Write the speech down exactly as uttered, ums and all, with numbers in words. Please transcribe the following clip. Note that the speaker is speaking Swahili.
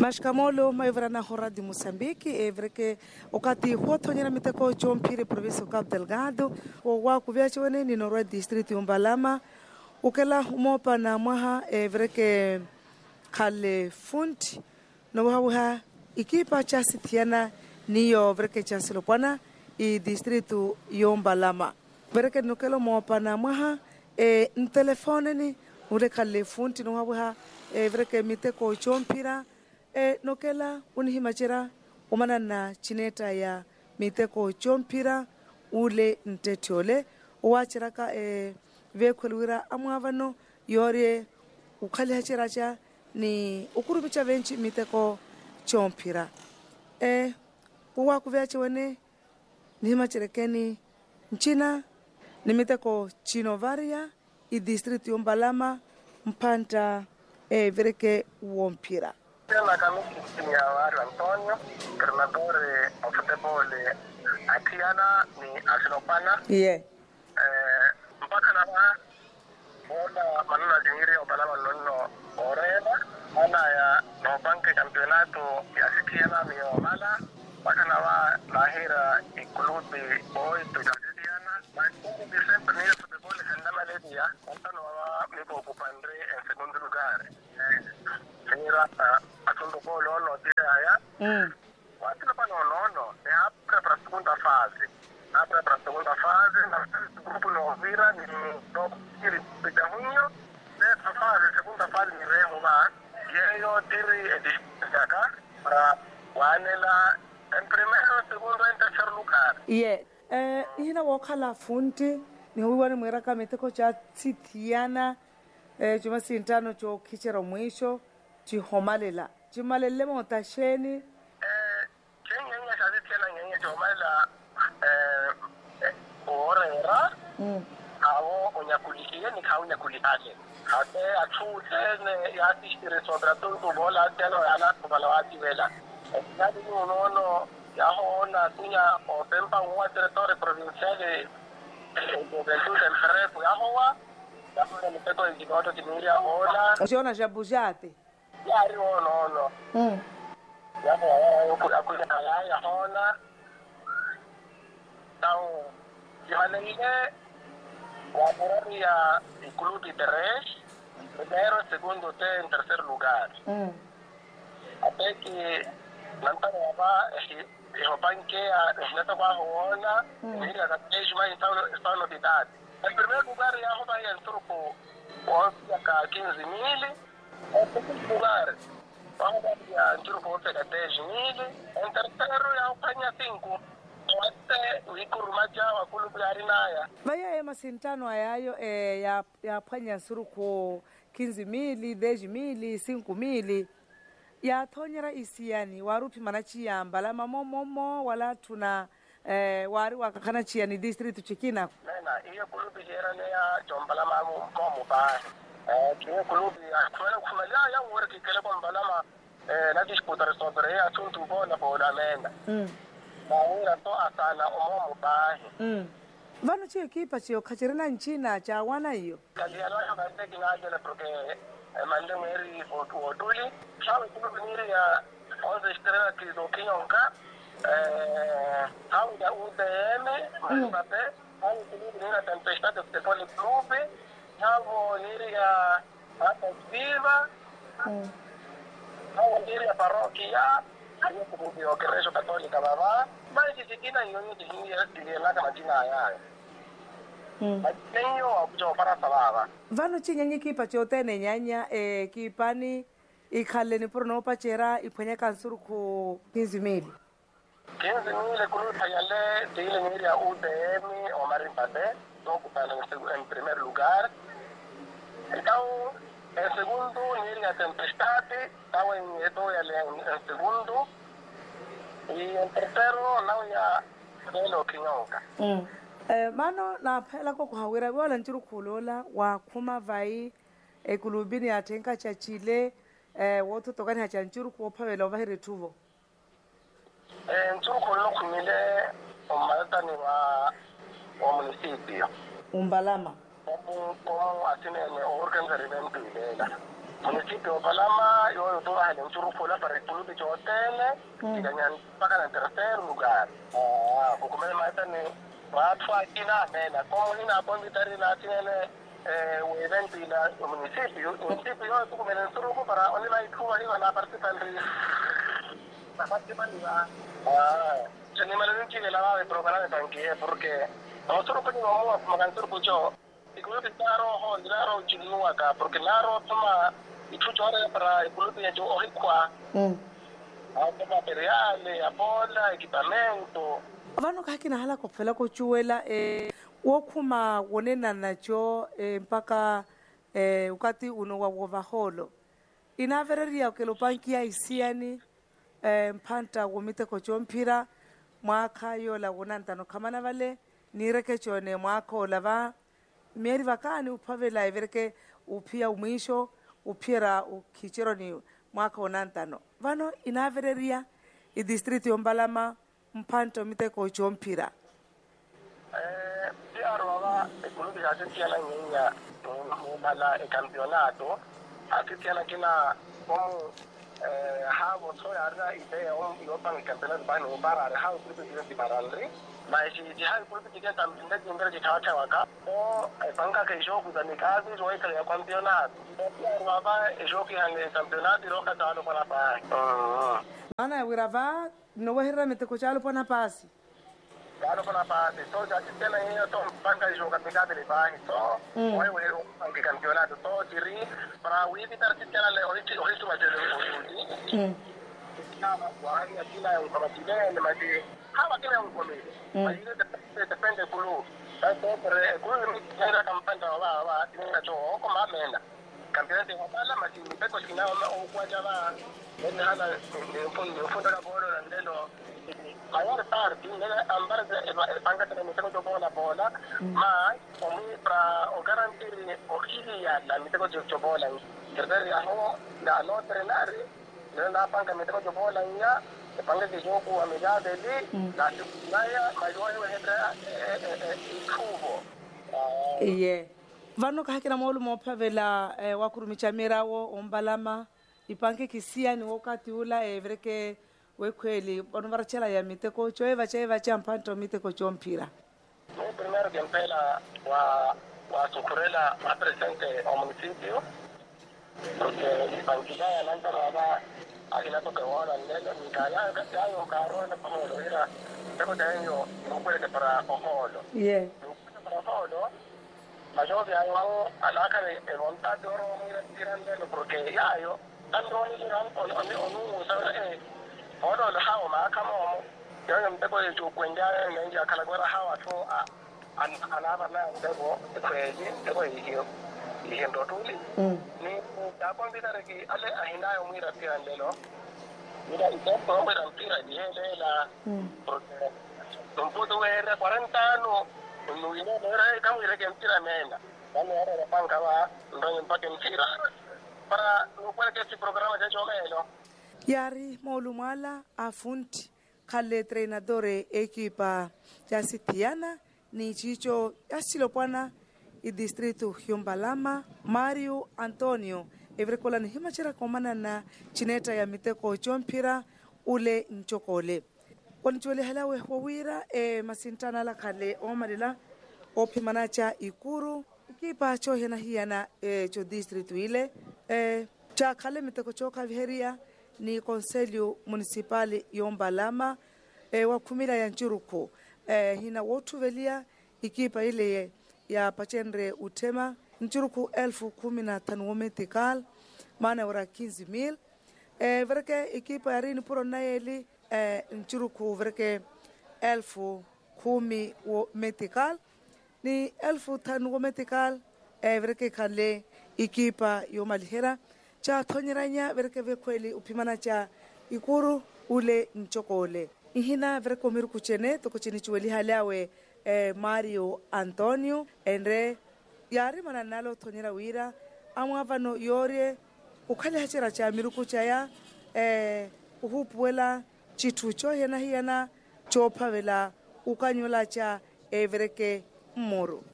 Mashkamolo maivrana hora de Moçambique, é que o cati hotonyana miteko chompire província Cabo Delgado, o waku viachone ni norte distrito Umbalama, o que lá umopa na maha é que kale fundi no waha ikipa chasi tiana niyo vreke chasi lopana i distrito Umbalama. Vreke nukelo mopa na maha e n telefone ni ule kale fundi no waha e vreke miteko chompira e nokela unihimachira umana na chineta ya miteko chompira ule ntetiole uwachiraka e vekulwira amwavano yore ukhali hachiracha ni ukurubicha venchi miteko chompira e uwa kuveache wene nihimachirekeni nchina ni miteko chinovaria i district Umbalama mpanta e vereke uompira. La camisa ya Mario Antonio, entrenador of football Atiana ni Asilopana. Yeah. Eh, mpaka na wa bona manana jingiri Umbalama nono oreba, ana ya no banke campeonato ya Atiana ni Omala, mpaka na wa lahira ikulubi boy tujazidiana. Mas de sempre ni football sendama ledia, antano wa nipo kupandre en segundo lugar. Eh, Señora, asundo po lolo tira ya. Mm. Watu na pano nono, e apre para segunda fase. Apre para segunda fase, na grupo no vira ni no kiri pita hunyo. Nessa fase, segunda fase ni remo ba. Yeyo tiri edishaka para wanela en primero, segundo, en tercer lugar. Yeah. Eh, hina wakala fundi ni huwa mwera kameteko cha titiana eh chuma sintano cho kichera mwisho chihomalela chimalele motasheni eh kenya shazi tena nyenye chomalela eh orera mm awo onyakulikie ni kaunya kulihale ate achute ne yati responsable to bola telo yana kubalawati vela nadi unono yaona tunya o tempa un territorio provinciale de Ventura del Ferrepo yahoa yahoa ni peto di noto di miria ona usiona jabujate yari ono no mm yahoa akuja ya yaona tao jihanele wa moraria include de res primero segundo te en tercer lugar mm até que nantara ba e banque a neta ba hoona ni la tege mais está está novidade em primeiro lugar ya ho ba ya truco o ka quinze mil em segundo lugar ba ho ba ya truco de dez mil em terceiro ya ho panya cinco até o ikurumaja wa kulubari naya vaya ema sintano ayayo eh ya ya phanya suruko quinze mil dez mil cinco mil ya thonyera isiani warupi manachi ya Mbalama momomo wala tuna eh wari wakakana chiani district chikina nena hiyo kulubi jera ne ya Mbalama momo ba eh kiyo kulubi akwana kumalia ya worki kele Mbalama eh na disputa sobre ya tuntu bona bona mena mm maura to asana omomo ba mm vano chi ekipa chi okhacherena nchina cha wana hiyo kaliano ya bande kinajele porque mande meri otu otuli sabe tudo venir ya onde estrela que do Quinhonca eh ao da U D M mas até ao tudo venir a tempestade do futebol clube ao venir ya ata viva ao venir a paróquia aí o clube que rezo católica baba mas de quina yoni de hinha de lá kama jina ya mas tenho abujo para salava vano chinyanyi kipa chotene nyanya eh kipani ikhaleni porno pachera iphwanya kansuru ko quinze mil quinze mil kuluta yale de ile ngiri ya U D M o Marimpade no ocupando en primer lugar então en segundo ngiri ya Tempestade estaba en esto yale en segundo y en tercero lao ya Belo Quinhonca mm eh mano na phela ko kuhawira wala nturu khulola wa khuma vai ekulubini athenka chachile eh woto tokani ha chanchuru ko phavela va hirethuvo eh nturu kholo khumile o malatani wa o municipio Umbalama como como asine ne organizar evento ilela municipio Palama, yo todo el Churuco para el club de Chotele, y ganan pagan el tercer lugar. Ah, como me matan va aquí na mena, como ni na ponitari na tiene eh un evento en el municipio, municipio yo como me Churuco para only la ikuwa hiyo na participar la participar ah, se ni me lo dice la va de programa de tanque porque nosotros como vamos a magantar mucho y como que está rojo, está rojo chino acá porque la rojo toma y chucho ahora para el club de yo hoy qua mm a materiales, apola, equipamiento. Vano ka kina hala ko fela ko chuela eh wo kuma wonena nacho eh, mpaka eh ukati uno wa wovaholo ina vereria ke lo pankia isiani eh mpanta womite ko chompira mwaka yo la wonantano kamana vale ni reke chone mwaka olava mieri vakani upavela ivereke upia umwisho upira ukichero ni mwaka onantano vano ina vereria i district yombalama mpanto mite ko chompira eh diaro va e quello che ha sentito la mia mala e campionato ha sentito kila como eh ha voto ara idea on io pan il campionato ba no para ha un gruppo di paralri ma si di ha gruppo di che tam da jindra di thawa thawa ka o banka ke shoku da ni ka di roi ka campionato e diaro va e shoki hange campionato ro ka tano para pa ana wirava no wahira mite ko chalo pona pasi Claro, con la parte, todo ya se tiene ahí, todo banca de jugadores de bajo, todo, hoy voy a un campeonato, todo, Chiri, para hoy evitar que tenga le hoy hoy tu madre hoy. Nada, guardia aquí la un combatile, le mati, ha que le un combatile. Ahí depende depende del club. Tanto pero el club de la campaña va va, tiene que yo como más mena. Campeonato de Guatemala, mas si me cocina o cuaya va, en hala de un fondo, un fondo de la bola, andelo. Mayor parte nella ambare il banca che mi tengo bola bola ma come para o garantire o chilia la mi tengo gioco bola per dare a ho da no trenare nella banca mi tengo bola ya e banca che gioco a metà lì la supplier ma io ho entra il cubo iye vano ka hakina molo mo pavela wa kurumicha mirawo ombalama ipanke kisiani wakati ula evreke wekweli ono varachela ya miteko choeva cheva champanto miteko chompira no primero que empela wa wa sukurela a presente o municipio porque banquilla ya lanta va agila to que ahora nelo ni kaya que hay un carro en como lo era pero tengo no puede para ojolo yeah no puede para ojolo mayor de algo alaca de el voluntad de oro muy tirando porque ya yo tanto ni ran o no no sabe Odo le hawa ma kama mo yo yam de ko e jo kwenda en ya kala gora hawa to a an anaba na de ko ko e de ko e yo y en rotuli ni da kon bi dare ki ale ahina yo mi rapi andelo mira y todo ko me rampira y de la porque don puto era cuarenta años no vino no era ka mi que mentira mena cuando era de panca va no empate mentira para no puede que este programa se yo melo yari maulumala afunti kale treinadore equipa ya sitiana ni chicho yasilopwana i distrito Hyombalama Mario Antonio evrekola ni himachira komana na chineta ya miteko chompira ule nchokole konchole halawe howira e masintana la kale omarila opimana cha ikuru equipa cho hena hiana e cho distrito ile e cha kale miteko choka viheria ni Conselho Municipal Yombalama e wa kumila ya Nchuruko e hina wotu velia ikipa ile ya pachenre utema Nchuruko elfu kumi na tano metikal maana ora quinze mil e verke ikipa ya rini puro na yeli e Nchuruko verke elfu kumi metikal ni elfu tano metikal e verke kale ikipa yomalihera cha thonyeranya verke vekweli upimana cha ikuru ule nchokole ihina verke miru kuchene to kuchini chweli halawe eh, Mario Antonio endre yari mana nalo thonyera wira amwavano yore ukhale hachira cha miru kuchaya eh uhupuela chitucho hena hiana chophavela ukanyola cha evereke moro